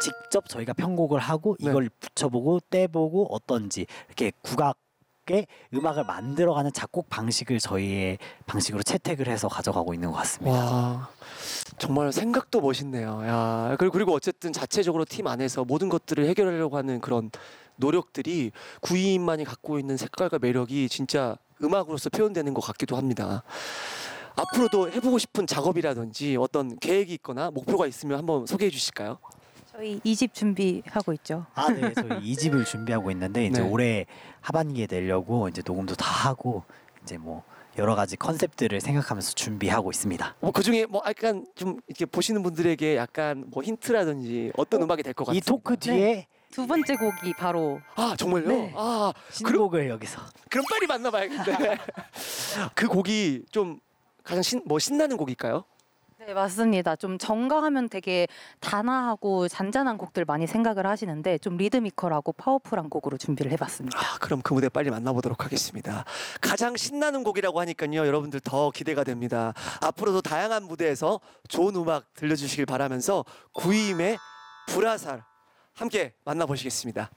직접 저희가 편곡을 하고 네. 이걸 붙여보고 떼보고 어떤지 이렇게 국악의 음악을 만들어가는 작곡 방식을 저희의 방식으로 채택을 해서 가져가고 있는 것 같습니다. 와, 정말 생각도 멋있네요. 야, 그리고 어쨌든 자체적으로 팀 안에서 모든 것들을 해결하려고 하는 그런 노력들이 구이인만이 갖고 있는 색깔과 매력이 진짜 음악으로서 표현되는 것 같기도 합니다. 앞으로도 해보고 싶은 작업이라든지 어떤 계획이 있거나 목표가 있으면 한번 소개해 주실까요? 저희 2집 준비하고 있죠. 아, 네, 저희 2집을 준비하고 있는데 이제 네. 올해 하반기에 내려고 이제 녹음도 다 하고 이제 뭐 여러 가지 컨셉들을 생각하면서 준비하고 있습니다. 그 중에 뭐 약간 좀 이렇게 보시는 분들에게 약간 뭐 힌트라든지 어떤 음악이 될 것 같습니다. 이 토크 뒤에 두 번째 곡이 바로 아 정말요? 네. 아 신곡을 여기서 그럼 빨리 만나봐야겠네. 그 곡이 좀 가장 신나는 곡일까요? 네, 맞습니다. 좀 정가하면 되게 단아하고 잔잔한 곡들 많이 생각을 하시는데 좀 리드미컬하고 파워풀한 곡으로 준비를 해봤습니다. 아, 그럼 그 무대 빨리 만나보도록 하겠습니다. 가장 신나는 곡이라고 하니까요, 여러분들 더 기대가 됩니다. 앞으로도 다양한 무대에서 좋은 음악 들려주시길 바라면서 구이임의 불화살 함께 만나보시겠습니다.